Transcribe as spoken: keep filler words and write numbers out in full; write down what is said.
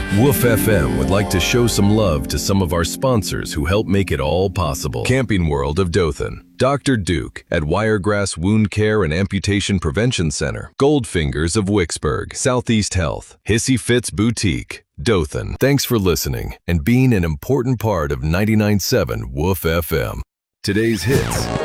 Woof F M would like to show some love to some of our sponsors who help make it all possible. Camping World of Dothan, Doctor Duke at Wiregrass Wound Care and Amputation Prevention Center, Goldfingers of Wicksburg, Southeast Health, Hissy Fits Boutique, Dothan. Thanks for listening and being an important part of ninety-nine point seven Woof F M. Today's hits